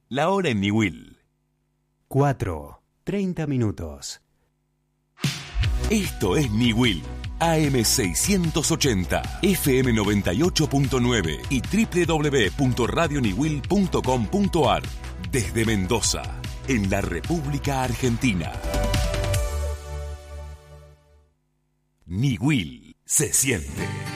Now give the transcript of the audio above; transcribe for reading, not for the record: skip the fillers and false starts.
La hora en Niwil. 4:30 minutos. Esto es Niwil. AM 680, FM 98.9 y www.radioniwil.com.ar. Desde Mendoza, en la República Argentina. Niwil se siente.